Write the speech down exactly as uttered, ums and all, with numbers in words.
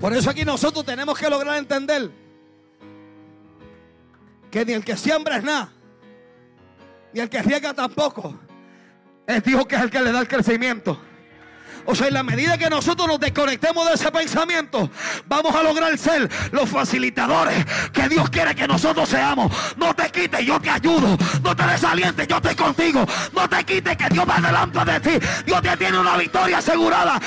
Por eso aquí nosotros tenemos que lograr entender que ni el que siembra es nada, ni el que riega tampoco. Es Dios que es el que le da el crecimiento. O sea, en la medida que nosotros nos desconectemos de ese pensamiento, vamos a lograr ser los facilitadores que Dios quiere que nosotros seamos. No te quites, yo te ayudo. No te desalientes, yo estoy contigo. No te quites, que Dios va delante de ti. Dios te tiene una victoria asegurada.